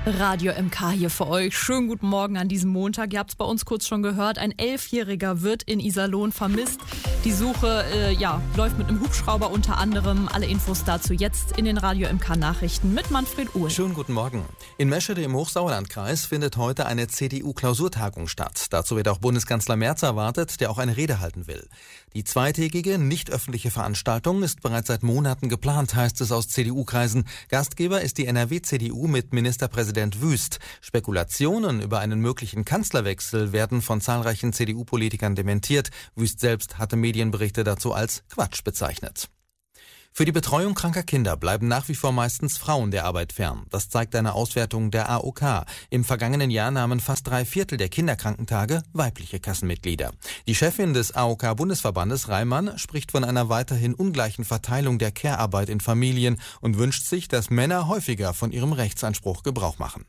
Radio MK hier für euch. Schönen guten Morgen an diesem Montag. Ihr habt es bei uns kurz schon gehört. Ein 11-Jähriger wird in Iserlohn vermisst. Die Suche läuft mit einem Hubschrauber unter anderem. Alle Infos dazu jetzt in den Radio MK Nachrichten mit Manfred Uhl. Schönen guten Morgen. In Meschede im Hochsauerlandkreis findet heute eine CDU-Klausurtagung statt. Dazu wird auch Bundeskanzler Merz erwartet, der auch eine Rede halten will. Die zweitägige, nicht öffentliche Veranstaltung ist bereits seit Monaten geplant, heißt es aus CDU-Kreisen. Gastgeber ist die NRW-CDU mit Ministerpräsident Wüst. Spekulationen über einen möglichen Kanzlerwechsel werden von zahlreichen CDU-Politikern dementiert. Wüst selbst hatte Medienberichte dazu als Quatsch bezeichnet. Für die Betreuung kranker Kinder bleiben nach wie vor meistens Frauen der Arbeit fern. Das zeigt eine Auswertung der AOK. Im vergangenen Jahr nahmen fast 3/4 der Kinderkrankentage weibliche Kassenmitglieder. Die Chefin des AOK-Bundesverbandes, Reimann, spricht von einer weiterhin ungleichen Verteilung der Care-Arbeit in Familien und wünscht sich, dass Männer häufiger von ihrem Rechtsanspruch Gebrauch machen.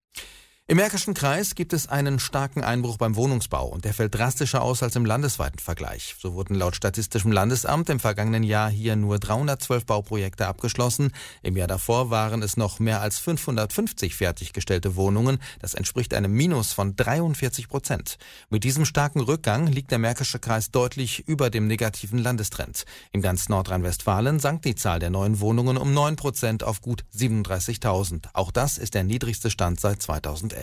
Im Märkischen Kreis gibt es einen starken Einbruch beim Wohnungsbau und der fällt drastischer aus als im landesweiten Vergleich. So wurden laut Statistischem Landesamt im vergangenen Jahr hier nur 312 Bauprojekte abgeschlossen. Im Jahr davor waren es noch mehr als 550 fertiggestellte Wohnungen. Das entspricht einem Minus von 43%. Mit diesem starken Rückgang liegt der Märkische Kreis deutlich über dem negativen Landestrend. In ganz Nordrhein-Westfalen sank die Zahl der neuen Wohnungen um 9% auf gut 37.000. Auch das ist der niedrigste Stand seit 2011.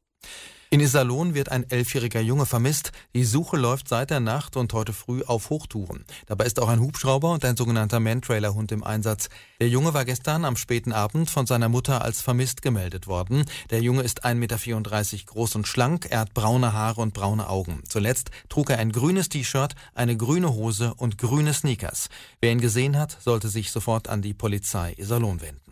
In Iserlohn wird ein 11-jähriger Junge vermisst. Die Suche läuft seit der Nacht und heute früh auf Hochtouren. Dabei ist auch ein Hubschrauber und ein sogenannter Man-Trailer-Hund im Einsatz. Der Junge war gestern am späten Abend von seiner Mutter als vermisst gemeldet worden. Der Junge ist 1,34 Meter groß und schlank. Er hat braune Haare und braune Augen. Zuletzt trug er ein grünes T-Shirt, eine grüne Hose und grüne Sneakers. Wer ihn gesehen hat, sollte sich sofort an die Polizei Iserlohn wenden.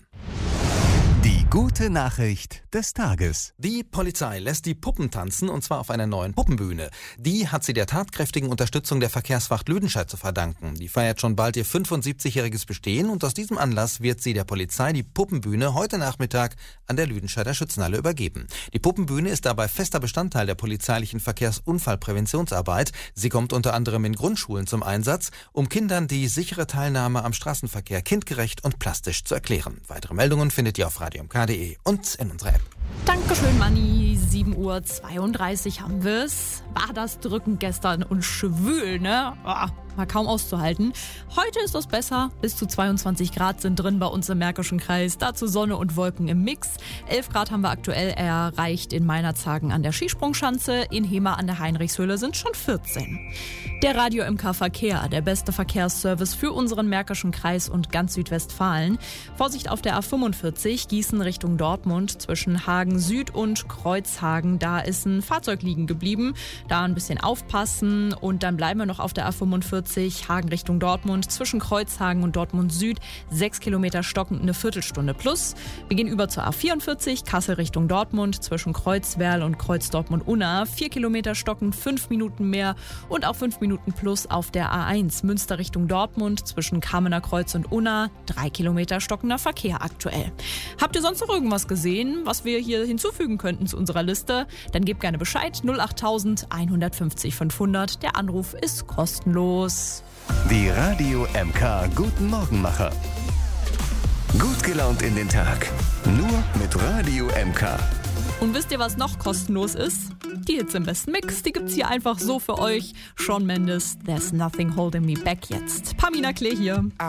Die gute Nachricht des Tages. Die Polizei lässt die Puppen tanzen, und zwar auf einer neuen Puppenbühne. Die hat sie der tatkräftigen Unterstützung der Verkehrswacht Lüdenscheid zu verdanken. Die feiert schon bald ihr 75-jähriges Bestehen und aus diesem Anlass wird sie der Polizei die Puppenbühne heute Nachmittag an der Lüdenscheider Schützenhalle übergeben. Die Puppenbühne ist dabei fester Bestandteil der polizeilichen Verkehrsunfallpräventionsarbeit. Sie kommt unter anderem in Grundschulen zum Einsatz, um Kindern die sichere Teilnahme am Straßenverkehr kindgerecht und plastisch zu erklären. Weitere Meldungen findet ihr auf radiomk.de und in unserer App. Dankeschön, Manni. 7:32 Uhr haben wir's. War das drückend gestern und schwül, ne? War kaum auszuhalten. Heute ist es besser. Bis zu 22 Grad sind drin bei uns im Märkischen Kreis. Dazu Sonne und Wolken im Mix. 11 Grad haben wir aktuell erreicht in Meinerzhagen an der Skisprungschanze. In Hema an der Heinrichshöhle sind schon 14. Der Radio MK Verkehr, der beste Verkehrsservice für unseren Märkischen Kreis und ganz Südwestfalen. Vorsicht auf der A45, Gießen Richtung Dortmund zwischen Hagen Süd und Kreuzhagen. Da ist ein Fahrzeug liegen geblieben. Da ein bisschen aufpassen und dann bleiben wir noch auf der A45. Hagen Richtung Dortmund, zwischen Kreuzhagen und Dortmund Süd, 6 Kilometer stockend eine Viertelstunde plus. Wir gehen über zur A44, Kassel Richtung Dortmund, zwischen Kreuzwerl und Kreuz Dortmund-Unna, 4 Kilometer stockend, 5 Minuten mehr und auch 5 Minuten plus auf der A1, Münster Richtung Dortmund, zwischen Kamener Kreuz und Unna, 3 Kilometer stockender Verkehr aktuell. Habt ihr sonst noch irgendwas gesehen, was wir hier hinzufügen könnten zu unserer Liste? Dann gebt gerne Bescheid, 08000 150 500, der Anruf ist kostenlos. Die Radio MK Guten Morgenmacher. Gut gelaunt in den Tag. Nur mit Radio MK. Und wisst ihr, was noch kostenlos ist? Die Hits im besten Mix, die gibt's hier einfach so für euch. Shawn Mendes, There's Nothing Holding Me Back jetzt. Pamina Klee hier.